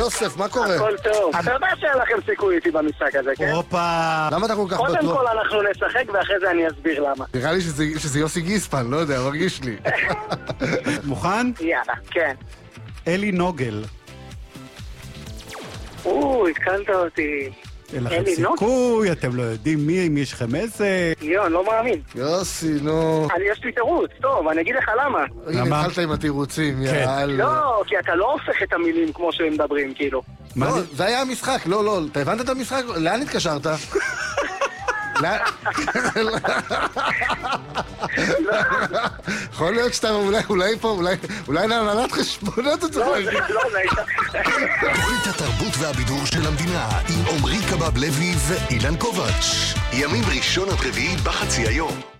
יוסף, מה קורה? הכל טוב. אתה יודע שאין לכם סיכוי איתי במשחק הזה, כן? הופה. למה אתה כל כך קודם בטוח? כל אנחנו נשחק ואחרי זה אני אסביר למה. נראה לי שזה יוסי גיספן, לא יודע, מרגיש לי. מוכן? יאללה, כן. אלי נוגל. התקלת אותי. אין לכם אלי נוגל? סיכוי, אתם לא יודעים מי יש לכם איזה. אני לא מאמין. יוסי, נו. יש לי תירוץ, טוב, אני אגיד לך למה. הנה, התחלת עם התירוצים, יאללה. לא, כי אתה לא הופך את המילים כמו שהם מדברים, כאילו. לא, זה היה המשחק, לא, אתה הבנת את המשחק? לאן התקשרת? יכול להיות שאתה אולי פה, אולי להנהלת חשבונות אתה צריך להגיד. תוכנית התרבות והבידור של המדינה עם עומרי קבב לוי ואילן קובץ'. ימים ראשון עד רביעי בחצי היום.